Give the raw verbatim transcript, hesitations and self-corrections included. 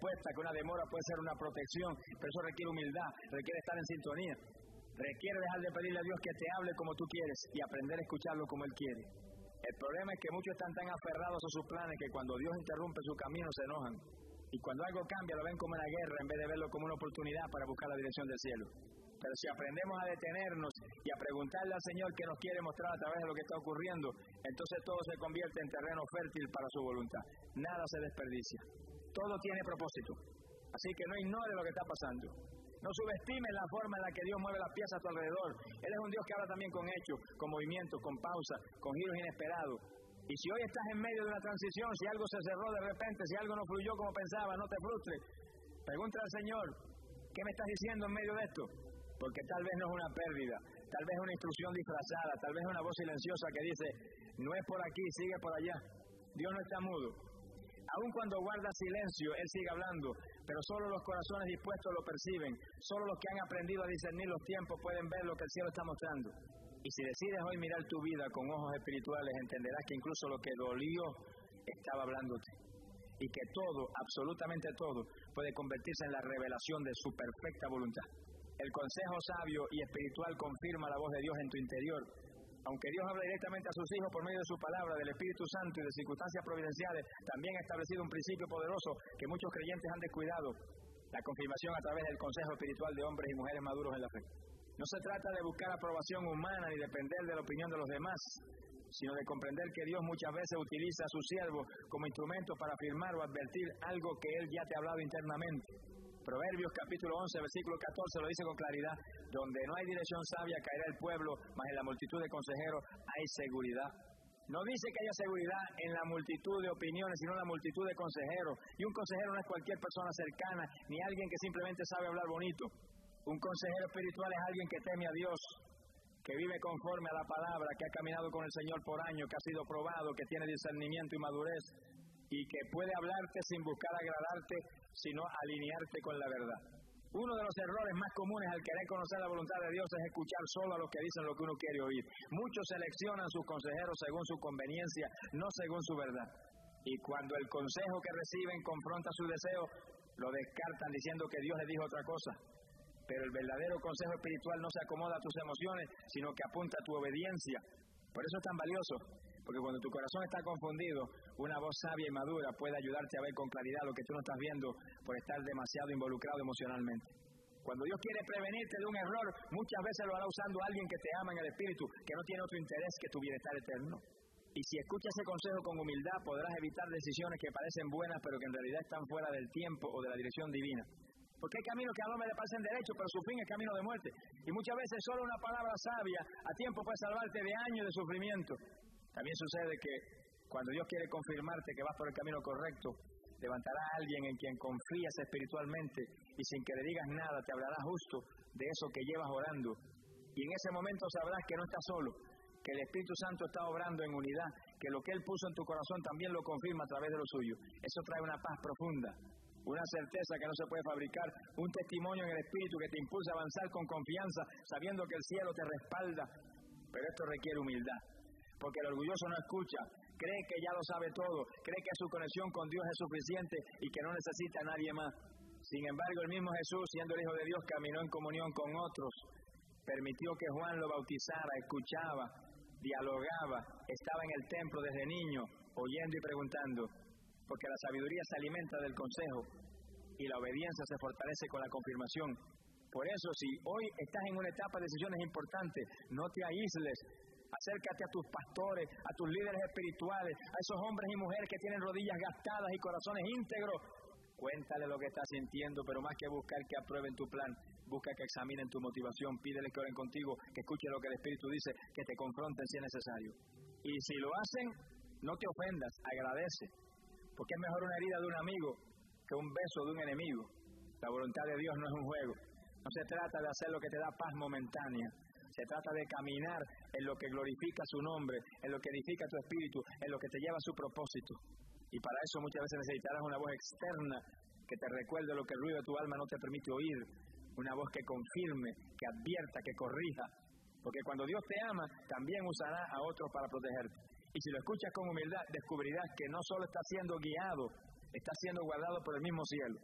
respuesta, que una demora puede ser una protección, pero eso requiere humildad, requiere estar en sintonía, requiere dejar de pedirle a Dios que te hable como tú quieres y aprender a escucharlo como Él quiere. El problema es que muchos están tan aferrados a sus planes que cuando Dios interrumpe su camino se enojan. Y cuando algo cambia lo ven como una guerra en vez de verlo como una oportunidad para buscar la dirección del cielo. Pero si aprendemos a detenernos y a preguntarle al Señor qué nos quiere mostrar a través de lo que está ocurriendo, entonces todo se convierte en terreno fértil para su voluntad. Nada se desperdicia. Todo tiene propósito. Así que no ignore lo que está pasando. No subestimes la forma en la que Dios mueve las piezas a tu alrededor. Él es un Dios que habla también con hechos, con movimientos, con pausas, con giros inesperados. Y si hoy estás en medio de una transición, si algo se cerró de repente, si algo no fluyó como pensaba, no te frustres. Pregúntale al Señor, ¿qué me estás diciendo en medio de esto? Porque tal vez no es una pérdida, tal vez es una instrucción disfrazada, tal vez es una voz silenciosa que dice, no es por aquí, sigue por allá. Dios no está mudo. Aun cuando guarda silencio, Él sigue hablando, pero solo los corazones dispuestos lo perciben. Solo los que han aprendido a discernir los tiempos pueden ver lo que el cielo está mostrando. Y si decides hoy mirar tu vida con ojos espirituales, entenderás que incluso lo que dolió estaba hablándote. Y que todo, absolutamente todo, puede convertirse en la revelación de su perfecta voluntad. El consejo sabio y espiritual confirma la voz de Dios en tu interior. Aunque Dios habla directamente a sus hijos por medio de su palabra, del Espíritu Santo y de circunstancias providenciales, también ha establecido un principio poderoso que muchos creyentes han descuidado: la confirmación a través del consejo espiritual de hombres y mujeres maduros en la fe. No se trata de buscar aprobación humana ni depender de la opinión de los demás, sino de comprender que Dios muchas veces utiliza a sus siervos como instrumentos para afirmar o advertir algo que Él ya te ha hablado internamente. Proverbios capítulo once, versículo catorce lo dice con claridad: donde no hay dirección sabia caerá el pueblo, mas en la multitud de consejeros hay seguridad. No dice que haya seguridad en la multitud de opiniones, sino en la multitud de consejeros. Y un consejero no es cualquier persona cercana, ni alguien que simplemente sabe hablar bonito. Un consejero espiritual es alguien que teme a Dios, que vive conforme a la palabra, que ha caminado con el Señor por años, que ha sido probado, que tiene discernimiento y madurez, y que puede hablarte sin buscar agradarte, sino alinearte con la verdad. Uno de los errores más comunes al querer conocer la voluntad de Dios es escuchar solo a los que dicen lo que uno quiere oír. Muchos seleccionan sus consejeros según su conveniencia, no según su verdad. Y cuando el consejo que reciben confronta su deseo, lo descartan diciendo que Dios les dijo otra cosa. Pero el verdadero consejo espiritual no se acomoda a tus emociones, sino que apunta a tu obediencia. Por eso es tan valioso, porque cuando tu corazón está confundido, una voz sabia y madura puede ayudarte a ver con claridad lo que tú no estás viendo por estar demasiado involucrado emocionalmente. Cuando Dios quiere prevenirte de un error, muchas veces lo hará usando a alguien que te ama en el espíritu, que no tiene otro interés que tu bienestar eterno. Y si escuchas ese consejo con humildad, podrás evitar decisiones que parecen buenas, pero que en realidad están fuera del tiempo o de la dirección divina. Porque hay caminos que a hombre le parecen derechos, pero su fin es camino de muerte. Y muchas veces solo una palabra sabia a tiempo puede salvarte de años de sufrimiento. También sucede que cuando Dios quiere confirmarte que vas por el camino correcto, levantará a alguien en quien confías espiritualmente y sin que le digas nada te hablará justo de eso que llevas orando. Y en ese momento sabrás que no estás solo, que el Espíritu Santo está obrando en unidad, que lo que Él puso en tu corazón también lo confirma a través de lo suyo. Eso trae una paz profunda, una certeza que no se puede fabricar, un testimonio en el Espíritu que te impulsa a avanzar con confianza, sabiendo que el cielo te respalda. Pero esto requiere humildad, porque el orgulloso no escucha, cree que ya lo sabe todo, cree que su conexión con Dios es suficiente y que no necesita a nadie más. Sin embargo, el mismo Jesús, siendo el Hijo de Dios, caminó en comunión con otros, permitió que Juan lo bautizara, escuchaba, dialogaba, estaba en el templo desde niño, oyendo y preguntando, porque la sabiduría se alimenta del consejo y la obediencia se fortalece con la confirmación. Por eso, si hoy estás en una etapa de decisiones importantes, no te aísles, acércate a tus pastores, a tus líderes espirituales, a esos hombres y mujeres que tienen rodillas gastadas y corazones íntegros. Cuéntale lo que estás sintiendo, pero más que buscar que aprueben tu plan, busca que examinen tu motivación, pídele que oren contigo, que escuchen lo que el Espíritu dice, que te confronten si es necesario. Y si lo hacen, no te ofendas, agradece, porque es mejor una herida de un amigo que un beso de un enemigo. La voluntad de Dios no es un juego, no se trata de hacer lo que te da paz momentánea, se trata de caminar en lo que glorifica su nombre, en lo que edifica tu espíritu, en lo que te lleva a su propósito. Y para eso muchas veces necesitarás una voz externa que te recuerde lo que el ruido de tu alma no te permite oír, una voz que confirme, que advierta, que corrija. Porque cuando Dios te ama, también usará a otros para protegerte. Y si lo escuchas con humildad, descubrirás que no solo está siendo guiado, está siendo guardado por el mismo cielo.